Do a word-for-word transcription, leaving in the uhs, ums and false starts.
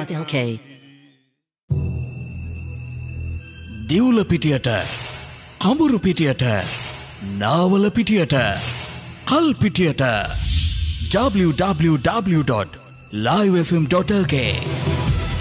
www.live.lk. දිවුල පිටියට කඹුරු පිටියට Nawala පිටියට කල් පිටියට w w w dot live f m dot l k